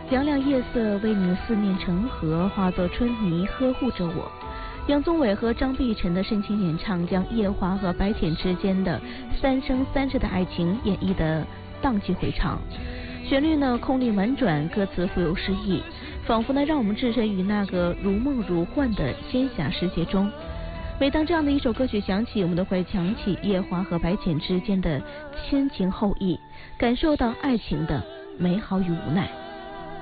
凉凉夜色为你思念成河，化作春泥呵护着我。杨宗纬和张碧晨的深情演唱，将夜华和白浅之间的三生三世的爱情演绎得荡气回肠。旋律呢空灵婉转，歌词富有诗意，仿佛呢让我们置身于那个如梦如幻的仙侠世界中。每当这样的一首歌曲响起，我们都会想起夜华和白浅之间的亲情厚谊，感受到爱情的美好与无奈。